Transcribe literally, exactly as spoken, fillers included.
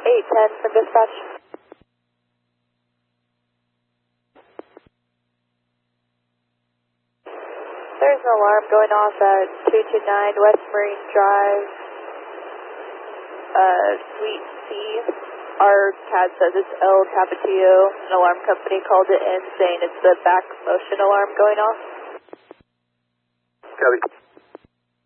eight ten from dispatch. There's an alarm going off at two two nine West Marine Drive, uh, Suite C. Our C A D says it's El Capitillo. An alarm company called it in saying it's the back motion alarm going off. Copy.